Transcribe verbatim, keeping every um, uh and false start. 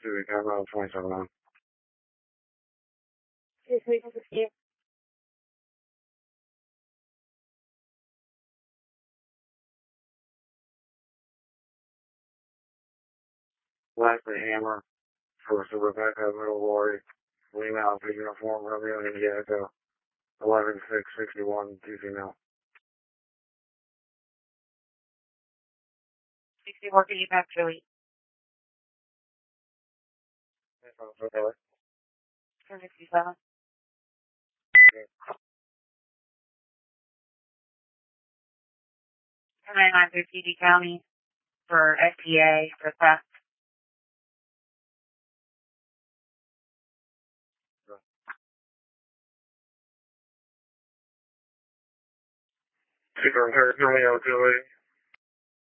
Suzuki Camaro twenty-seven on. Yes, we can see you. Lastly, Hammer for Rebecca Middle Lori, Lima Alpha Uniform Romeo India Echo eleven six sixty-one two female. sixty-four, can you back Joey? Okay. ten sixty-seven. ten ninety-nine through P G County for S P A for theft. Super Romeo Julie.